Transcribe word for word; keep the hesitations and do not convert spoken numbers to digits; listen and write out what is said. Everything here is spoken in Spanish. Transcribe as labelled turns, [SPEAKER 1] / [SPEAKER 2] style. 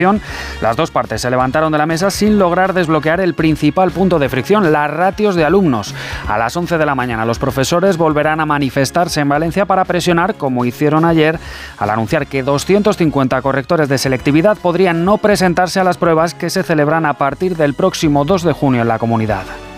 [SPEAKER 1] Las dos partes se levantaron de la mesa sin lograr desbloquear el principal punto de fricción, las ratios de alumnos. A las once de la mañana los profesores volverán a manifestarse en Valencia para presionar, como hicieron ayer, al anunciar que doscientos cincuenta correctores de selectividad podrían no presentarse a las pruebas que se celebran a partir del próximo dos de junio en la comunidad.